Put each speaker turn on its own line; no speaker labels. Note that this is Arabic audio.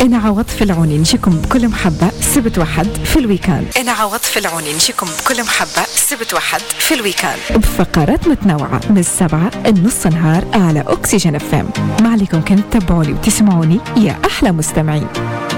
أنا عوض في العوني نجيكم بكل محبة سبت واحد في الويكاند. أنا عوض في العوني نجيكم بكل محبة سبت واحد في الويكاند بفقرات متنوعة من 7 النص نهار على أكسجين FM. ما عليكم كنت تتابعوني وتسمعوني يا أحلى مستمعين.